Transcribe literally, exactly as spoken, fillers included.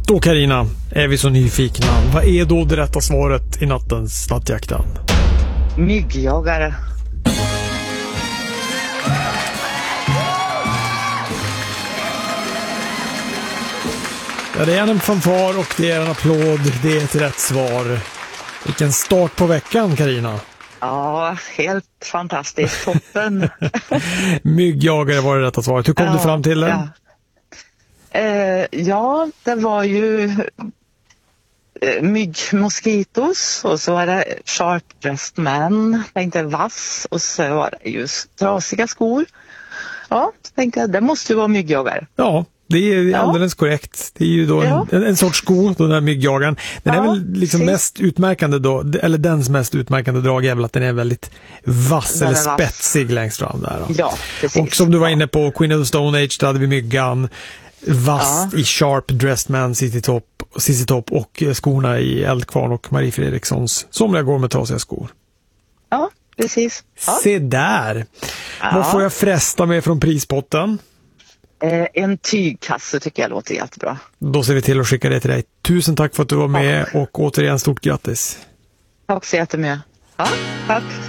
Då Carina, är vi så nyfikna. Vad är då det rätta svaret i nattens nattjakten? Myggjagare. Ja, det är en fanfar och det är en applåd. Det är ett rätt svar. Vilken start på veckan, Carina. Ja, helt fantastiskt. Toppen. Myggjagare var det rätta svaret. Hur kom ja, du fram till det? Ja. Eh, ja, det var ju eh, myggmoskitos och så var det sharp dressed man. Tänkte vass och så var det just trasiga skor. Ja, tänkte jag, det måste ju vara myggjagare. Ja. Det är ja. alldeles korrekt. Det är ju då en, ja. en sorts sko, den här myggjagaren. Den ja, är väl liksom mest utmärkande då, eller dens mest utmärkande drag är väl att den är väldigt vass den eller spetsig vass. Längst fram där. Då. Ja, precis. Och som du var inne på, Queen of the Stone Age, där hade vi myggan. Vass ja. i Sharp Dressed Man, City Top, City Top och skorna i Eldkvarn och Marie Fredrikssons somliga går med trasiga skor. Ja, precis. Ja. Se där. Ja. Vad får jag fresta med från prispotten? Eh, en tygkasse tycker jag låter jättebra. Då ser vi till att skicka det till dig. Tusen tack för att du var med ja. och återigen stort grattis. Tack så jättemycket. Ja, tack.